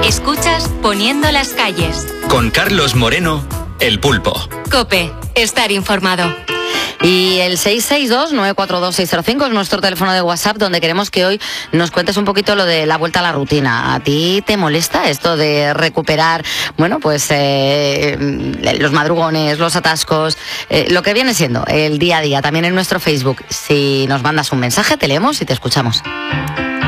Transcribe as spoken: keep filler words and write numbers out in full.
Escuchas Poniendo las calles. Con Carlos Moreno, El Pulpo. COPE, estar informado. Y el seis seis dos, nueve cuatro dos, seis cero cinco es nuestro teléfono de WhatsApp, donde queremos que hoy nos cuentes un poquito lo de la vuelta a la rutina. ¿A ti te molesta esto de recuperar, bueno, pues eh, los madrugones, los atascos, eh, lo que viene siendo el día a día? También en nuestro Facebook, si nos mandas un mensaje, te leemos y te escuchamos.